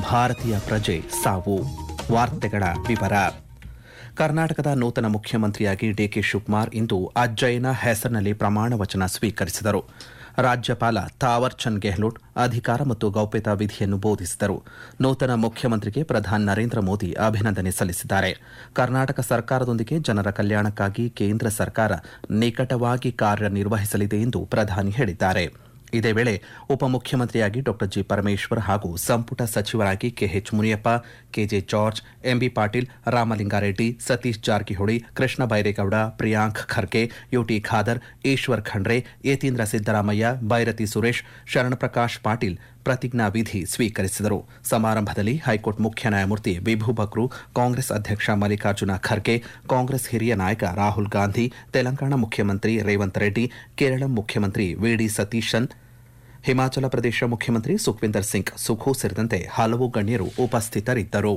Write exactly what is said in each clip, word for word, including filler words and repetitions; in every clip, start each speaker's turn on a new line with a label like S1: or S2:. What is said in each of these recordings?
S1: ಭಾರತೀಯ ಪ್ರಜೆ ಸಾವು. ವಾರ್ತೆಗಳ ವಿವರ. ಕರ್ನಾಟಕದ ನೂತನ ಮುಖ್ಯಮಂತ್ರಿಯಾಗಿ ಡಿಕೆ ಶಿವಕುಮಾರ್ ಇಂದು ಅಜ್ಜಯ್ಯನ ಹೆಸರಿನಲ್ಲಿ ಪ್ರಮಾಣ ವಚನ ಸ್ವೀಕರಿಸಿದರು. ರಾಜ್ಯಪಾಲ ತಾವರ್ ಚಂದ್ ಗೆಹ್ಲೋಟ್ ಅಧಿಕಾರ ಮತ್ತು ಗೌಪ್ಯತಾ ವಿಧಿಯನ್ನು ಬೋಧಿಸಿದರು. ನೂತನ ಮುಖ್ಯಮಂತ್ರಿಗೆ ಪ್ರಧಾನಿ ನರೇಂದ್ರ ಮೋದಿ ಅಭಿನಂದನೆ ಸಲ್ಲಿಸಿದ್ದಾರೆ. ಕರ್ನಾಟಕ ಸರ್ಕಾರದೊಂದಿಗೆ ಜನರ ಕಲ್ಯಾಣಕ್ಕಾಗಿ ಕೇಂದ್ರ ಸರ್ಕಾರ ನಿಕಟವಾಗಿ ಕಾರ್ಯನಿರ್ವಹಿಸಲಿದೆ ಎಂದು ಪ್ರಧಾನಿ ಹೇಳಿದ್ದಾರೆ. ಇದೇ ವೇಳೆ ಉಪಮುಖ್ಯಮಂತ್ರಿಯಾಗಿ ಡಾ ಜಿ ಪರಮೇಶ್ವರ್ ಹಾಗೂ ಸಂಪುಟ ಸಚಿವರಾಗಿ K H Muniyappa, K J George, MB Patil, Ramalinga Reddy, Satish Jarkiholi, Krishna Byregowda, Priyank Kharge, UT Khader, Eshwar Khandre, Yathindra Siddaramaiah, Byrathi Suresh, Sharanprakash Patil ಪ್ರತಿಜ್ಞಾ ವಿಧಿ ಸ್ವೀಕರಿಸಿದರು. ಸಮಾರಂಭದಲ್ಲಿ ಹೈಕೋರ್ಟ್ ಮುಖ್ಯ ನ್ಯಾಯಮೂರ್ತಿ ಬಿಭು ಬಕ್ರು, ಕಾಂಗ್ರೆಸ್ ಅಧ್ಯಕ್ಷ ಮಲ್ಲಿಕಾರ್ಜುನ ಖರ್ಗೆ, ಕಾಂಗ್ರೆಸ್ ಹಿರಿಯ ನಾಯಕ ರಾಹುಲ್ ಗಾಂಧಿ, ತೆಲಂಗಾಣ ಮುಖ್ಯಮಂತ್ರಿ ರೇವಂತ್ ರೆಡ್ಡಿ, ಕೇರಳ ಮುಖ್ಯಮಂತ್ರಿ ವಿಡಿ ಸತೀಶನ್, ಹಿಮಾಚಲ ಪ್ರದೇಶ ಮುಖ್ಯಮಂತ್ರಿ ಸುಖ್ವಿಂದರ್ ಸಿಂಗ್ ಸುಖು ಸೇರಿದಂತೆ ಹಲವು ಗಣ್ಯರು ಉಪಸ್ಥಿತರಿದ್ದರು.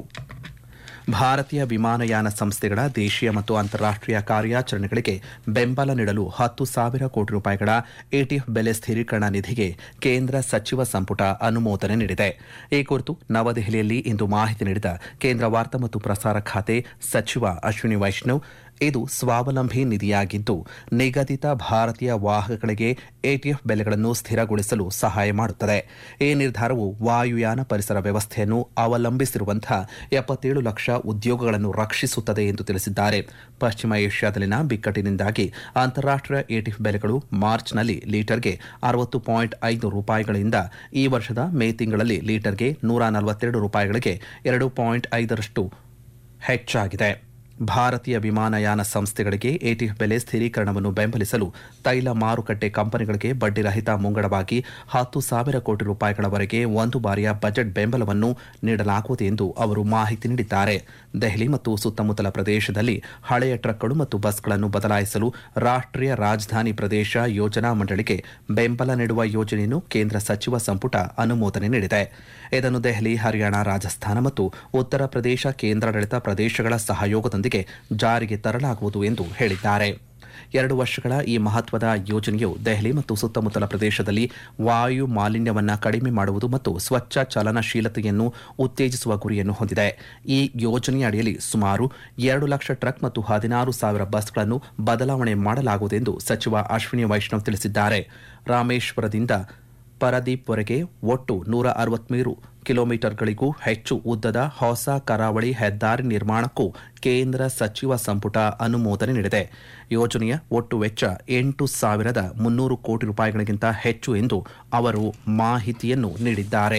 S1: ಭಾರತೀಯ ವಿಮಾನಯಾನ ಸಂಸ್ಥೆಗಳ ದೇಶೀಯ ಮತ್ತು ಅಂತಾರಾಷ್ಟೀಯ ಕಾರ್ಯಾಚರಣೆಗಳಿಗೆ ಬೆಂಬಲ ನೀಡಲು ಹತ್ತು ಸಾವಿರ ಕೋಟಿ ರೂಪಾಯಿಗಳ ಎಟಿಎಫ್ ಬೆಲೆ ಸ್ಥಿರೀಕರಣ ನಿಧಿಗೆ ಕೇಂದ್ರ ಸಚಿವ ಸಂಪುಟ ಅನುಮೋದನೆ ನೀಡಿದೆ. ಈ ಕುರಿತು ನವದೆಹಲಿಯಲ್ಲಿ ಇಂದು ಮಾಹಿತಿ ನೀಡಿದ ಕೇಂದ್ರ ವಾರ್ತಾ ಮತ್ತು ಪ್ರಸಾರ ಖಾತೆ ಸಚಿವ ಅಶ್ವಿನಿ ವೈಷ್ಣವ್, ಇದು ಸ್ವಾವಲಂಬಿ ನಿಧಿಯಾಗಿದ್ದು ನಿಗದಿತ ಭಾರತೀಯ ವಾಹಕಗಳಿಗೆ ಎಟಿಎಫ್ ಬೆಲೆಗಳನ್ನು ಸ್ಥಿರಗೊಳಿಸಲು ಸಹಾಯ ಮಾಡುತ್ತದೆ. ಈ ನಿರ್ಧಾರವು ವಾಯುಯಾನ ಪರಿಸರ ವ್ಯವಸ್ಥೆಯನ್ನು ಅವಲಂಬಿಸಿರುವಂತಹ ಎಪ್ಪತ್ತೇಳು ಲಕ್ಷ ಉದ್ಯೋಗಗಳನ್ನು ರಕ್ಷಿಸುತ್ತದೆ ಎಂದು ತಿಳಿಸಿದ್ದಾರೆ. ಪಶ್ಚಿಮ ಏಷ್ಯಾದಲ್ಲಿನ ಬಿಕ್ಕಟ್ಟಿನಿಂದಾಗಿ ಅಂತಾರಾಷ್ಟೀಯ ಎಟಿಎಫ್ ಬೆಲೆಗಳು ಮಾರ್ಚ್ನಲ್ಲಿ ಲೀಟರ್ಗೆ ಅರವತ್ತು ಪಾಯಿಂಟ್ ಐದು ರೂಪಾಯಿಗಳಿಂದ ಈ ವರ್ಷದ ಮೇ ತಿಂಗಳಲ್ಲಿ ಲೀಟರ್ಗೆ ನೂರ ನಲವತ್ತೆರಡು ರೂಪಾಯಿಗಳಿಗೆ ಎರಡು ಪಾಯಿಂಟ್ ಐದರಷ್ಟು ಹೆಚ್ಚಾಗಿದೆ. ಭಾರತೀಯ ವಿಮಾನಯಾನ ಸಂಸ್ಥೆಗಳಿಗೆ ಎಟಿಎಫ್ ಬೆಲೆ ಸ್ಥಿರೀಕರಣವನ್ನು ಬೆಂಬಲಿಸಲು ತೈಲ ಮಾರುಕಟ್ಟೆ ಕಂಪನಿಗಳಿಗೆ ಬಡ್ಡಿರಹಿತ ಮುಂಗಡವಾಗಿ ಹತ್ತು ಸಾವಿರ ಕೋಟಿ ರೂಪಾಯಿಗಳವರೆಗೆ ಒಂದು ಬಾರಿಯ ಬಜೆಟ್ ಬೆಂಬಲವನ್ನು ನೀಡಲಾಗುವುದು ಎಂದು ಅವರು ಮಾಹಿತಿ ನೀಡಿದ್ದಾರೆ. ದೆಹಲಿ ಮತ್ತು ಸುತ್ತಮುತ್ತಲ ಪ್ರದೇಶದಲ್ಲಿ ಹಳೆಯ ಟ್ರಕ್ಗಳು ಮತ್ತು ಬಸ್ಗಳನ್ನು ಬದಲಾಯಿಸಲು ರಾಷ್ಟ್ರೀಯ ರಾಜಧಾನಿ ಪ್ರದೇಶ ಯೋಜನಾ ಮಂಡಳಿಗೆ ಬೆಂಬಲ ನೀಡುವ ಯೋಜನೆಯನ್ನು ಕೇಂದ್ರ ಸಚಿವ ಸಂಪುಟ ಅನುಮೋದನೆ ನೀಡಿದೆ. ಇದನ್ನು ದೆಹಲಿ, ಹರಿಯಾಣ, ರಾಜಸ್ಥಾನ ಮತ್ತು ಉತ್ತರ ಪ್ರದೇಶ ಕೇಂದ್ರಾಡಳಿತ ಪ್ರದೇಶಗಳ ಸಹಯೋಗದೊಂದಿಗೆ ಜಾರಿಗೆ ತರಲಾಗುವುದು ಎಂದು ಹೇಳಿದ್ದಾರೆ. ಎರಡು ವರ್ಷಗಳ ಈ ಮಹತ್ವದ ಯೋಜನೆಯು ದೆಹಲಿ ಮತ್ತು ಸುತ್ತಮುತ್ತಲ ಪ್ರದೇಶದಲ್ಲಿ ವಾಯು ಮಾಲಿನ್ಯವನ್ನು ಕಡಿಮೆ ಮಾಡುವುದು ಮತ್ತು ಸ್ವಚ್ಛ ಚಲನಶೀಲತೆಯನ್ನು ಉತ್ತೇಜಿಸುವ ಗುರಿಯನ್ನು ಹೊಂದಿದೆ. ಈ ಯೋಜನೆಯ ಅಡಿಯಲ್ಲಿ ಸುಮಾರು ಎರಡು ಲಕ್ಷ ಟ್ರಕ್ ಮತ್ತು ಹದಿನಾರು ಸಾವಿರ ಬಸ್ಗಳನ್ನು ಬದಲಾವಣೆ ಮಾಡಲಾಗುವುದೆಂದು ಸಚಿವ ಅಶ್ವಿನಿ ವೈಷ್ಣವ್ ತಿಳಿಸಿದ್ದಾರೆ. ರಾಮೇಶ್ವರದಿಂದ ಪರದೀಪ್ವರೆಗೆ ಒಟ್ಟು ನೂರ ಅರವತ್ಮೂರು ಕಿಲೋಮೀಟರ್ಗಳಿಗೂ ಹೆಚ್ಚು ಉದ್ದದ ಹೊಸ ಕರಾವಳಿ ಹೆದ್ದಾರಿ ನಿರ್ಮಾಣಕ್ಕೂ ಕೇಂದ್ರ ಸಚಿವ ಸಂಪುಟ ಅನುಮೋದನೆ ನೀಡಿದೆ. ಯೋಜನೆಯ ಒಟ್ಟು ವೆಚ್ಚ ಎಂಟು ಸಾವಿರದ ಮುನ್ನೂರು ಕೋಟಿ ರೂಪಾಯಿಗಳಿಗಿಂತ ಹೆಚ್ಚು ಎಂದು ಅವರು ಮಾಹಿತಿಯನ್ನು ನೀಡಿದ್ದಾರೆ.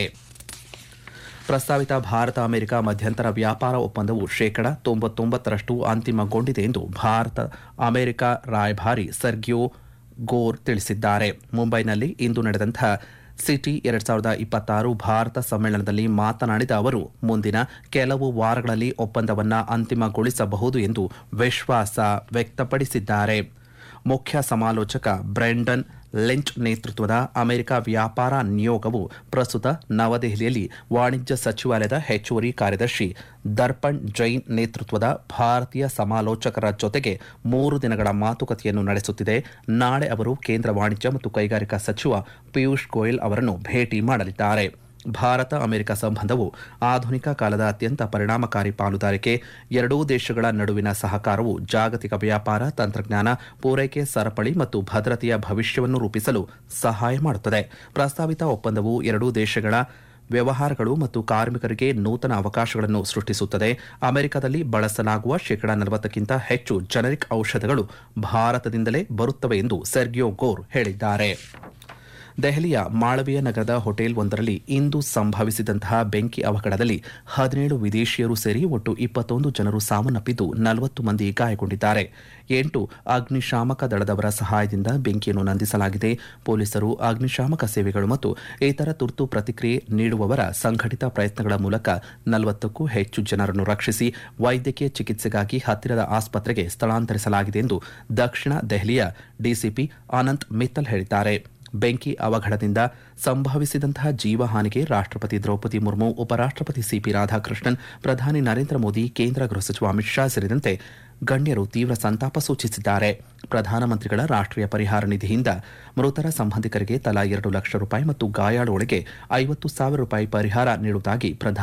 S1: ಪ್ರಸ್ತಾವಿತ ಭಾರತ ಅಮೆರಿಕ ಮಧ್ಯಂತರ ವ್ಯಾಪಾರ ಒಪ್ಪಂದವು ಶೇಕಡ ತೊಂಬತ್ತೊಂಬತ್ತರಷ್ಟು ಅಂತಿಮಗೊಂಡಿದೆ ಎಂದು ಭಾರತ ಅಮೆರಿಕ ರಾಯಭಾರಿ ಸರ್ಗಿಯೋ ಗೋರ್ ತಿಳಿಸಿದ್ದಾರೆ. ಮುಂಬೈನಲ್ಲಿ ಇಂದು ನಡೆದಂತಹ ಸಿಟಿ ಎರಡ್ ಸಾವಿರದ ಇಪ್ಪತ್ತಾರು ಭಾರತ ಸಮ್ಮೇಳನದಲ್ಲಿ ಮಾತನಾಡಿದ ಅವರು, ಮುಂದಿನ ಕೆಲವು ವಾರಗಳಲ್ಲಿ ಒಪ್ಪಂದವನ್ನು ಅಂತಿಮಗೊಳಿಸಬಹುದು ಎಂದು ವಿಶ್ವಾಸ ವ್ಯಕ್ತಪಡಿಸಿದ್ದಾರೆ. ಮುಖ್ಯ ಸಮಾಲೋಚಕ ಬ್ರೆಂಡನ್ ಲಿಂಚ್ ನೇತೃತ್ವದ ಅಮೆರಿಕ ವ್ಯಾಪಾರ ನಿಯೋಗವು ಪ್ರಸ್ತುತ ನವದೆಹಲಿಯಲ್ಲಿ ವಾಣಿಜ್ಯ ಸಚಿವಾಲಯದ ಹೆಚ್ಚುವರಿ ಕಾರ್ಯದರ್ಶಿ ದರ್ಪಣ್ ಜೈನ್ ನೇತೃತ್ವದ ಭಾರತೀಯ ಸಮಾಲೋಚಕರ ಜೊತೆಗೆ ಮೂರು ದಿನಗಳ ಮಾತುಕತೆಯನ್ನು ನಡೆಸುತ್ತಿದೆ. ನಾಳೆ ಅವರು ಕೇಂದ್ರ ವಾಣಿಜ್ಯ ಮತ್ತು ಕೈಗಾರಿಕಾ ಸಚಿವ ಪಿಯೂಷ್ ಗೋಯಲ್ ಅವರನ್ನು ಭೇಟಿ ಮಾಡಲಿದ್ದಾರೆ. ಭಾರತ ಅಮೆರಿಕ ಸಂಬಂಧವು ಆಧುನಿಕ ಕಾಲದ ಅತ್ಯಂತ ಪರಿಣಾಮಕಾರಿ ಪಾಲುದಾರಿಕೆ. ಎರಡೂ ದೇಶಗಳ ನಡುವಿನ ಸಹಕಾರವು ಜಾಗತಿಕ ವ್ಯಾಪಾರ, ತಂತ್ರಜ್ಞಾನ, ಪೂರೈಕೆ ಸರಪಳಿ ಮತ್ತು ಭದ್ರತೆಯ ಭವಿಷ್ಯವನ್ನು ರೂಪಿಸಲು ಸಹಾಯ ಮಾಡುತ್ತದೆ. ಪ್ರಸ್ತಾವಿತ ಒಪ್ಪಂದವು ಎರಡೂ ದೇಶಗಳ ವ್ಯವಹಾರಗಳು ಮತ್ತು ಕಾರ್ಮಿಕರಿಗೆ ನೂತನ ಅವಕಾಶಗಳನ್ನು ಸೃಷ್ಟಿಸುತ್ತದೆ. ಅಮೆರಿಕದಲ್ಲಿ ಬಳಸಲಾಗುವ ಶೇಕಡಾ ನಲವತ್ತಕ್ಕಿಂತ ಹೆಚ್ಚು ಜನರಿಕ್ ಔಷಧಗಳು ಭಾರತದಿಂದಲೇ ಬರುತ್ತವೆ ಎಂದು ಸರ್ಗಿಯೋ ಗೋರ್ ಹೇಳಿದ್ದಾರೆ. ದೆಹಲಿಯ ಮಾಳವೀಯ ನಗರದ ಹೋಟೆಲ್ ಒಂದರಲ್ಲಿ ಇಂದು ಸಂಭವಿಸಿದಂತಹ ಬೆಂಕಿ ಅವಘಡದಲ್ಲಿ ಹದಿನೇಳು ವಿದೇಶಿಯರು ಸೇರಿ ಒಟ್ಟು ಇಪ್ಪತ್ತೊಂದು ಜನರು ಸಾವನ್ನಪ್ಪಿದ್ದು ನಲವತ್ತು ಮಂದಿ ಗಾಯಗೊಂಡಿದ್ದಾರೆ. ಎಂಟು ಅಗ್ನಿಶಾಮಕ ದಳದವರ ಸಹಾಯದಿಂದ ಬೆಂಕಿಯನ್ನು ನಂದಿಸಲಾಗಿದೆ. ಪೊಲೀಸರು, ಅಗ್ನಿಶಾಮಕ ಸೇವೆಗಳು ಮತ್ತು ಇತರ ತುರ್ತು ಪ್ರತಿಕ್ರಿಯೆ ನೀಡುವವರ ಸಂಘಟಿತ ಪ್ರಯತ್ನಗಳ ಮೂಲಕ ನಲವತ್ತಕ್ಕೂ ಹೆಚ್ಚು ಜನರನ್ನು ರಕ್ಷಿಸಿ ವೈದ್ಯಕೀಯ ಚಿಕಿತ್ಸೆಗಾಗಿ ಹತ್ತಿರದ ಆಸ್ಪತ್ರೆಗೆ ಸ್ಥಳಾಂತರಿಸಲಾಗಿದೆ ಎಂದು ದಕ್ಷಿಣ ದೆಹಲಿಯ ಡಿಸಿಪಿ ಅನಂತ್ ಮಿತ್ತಲ್ ಹೇಳಿದ್ದಾರೆ. ಬೆಂಕಿ ಅವಘಡದಿಂದ ಸಂಭವಿಸಿದಂತಹ ಜೀವಹಾನಿಗೆ ರಾಷ್ಟ್ರಪತಿ ದ್ರೌಪದಿ ಮುರ್ಮು, ಉಪರಾಷ್ಟ್ರಪತಿ ಸಿಪಿ ರಾಧಾಕೃಷ್ಣನ್, ಪ್ರಧಾನಿ ನರೇಂದ್ರ ಮೋದಿ, ಕೇಂದ್ರ ಗೃಹ ಸಚಿವ ಅಮಿತ್ ಶಾ ಸೇರಿದಂತೆ ಗಣ್ಯರು ತೀವ್ರ ಸಂತಾಪ ಸೂಚಿಸಿದ್ದಾರೆ. ಪ್ರಧಾನಮಂತ್ರಿಗಳ ರಾಷ್ಟ್ರೀಯ ಪರಿಹಾರ ನಿಧಿಯಿಂದ ಮೃತರ ಸಂಬಂಧಿಕರಿಗೆ ತಲಾ ಎರಡು ಲಕ್ಷ ರೂಪಾಯಿ ಮತ್ತು ಗಾಯಾಳುಗಳಿಗೆ ಐವತ್ತು ಸಾವಿರ ರೂಪಾಯಿ ಪರಿಹಾರ ನೀಡುವುದಾಗಿ ಪ್ರಧಾನಿ